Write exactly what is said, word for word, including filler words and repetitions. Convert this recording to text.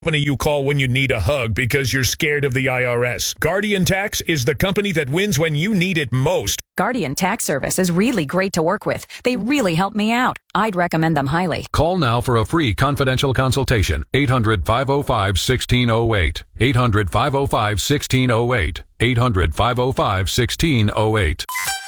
company you call when you need a hug because you're scared of the I R S. Guardian Tax is the company that wins when you need it most. Guardian Tax Service is really great to work with. They really helped me out. I'd recommend them highly. Call now for a free confidential consultation. eight hundred, five oh five, one six oh eight. eight hundred, five oh five, one six oh eight. eight hundred, five oh five, one six oh eight.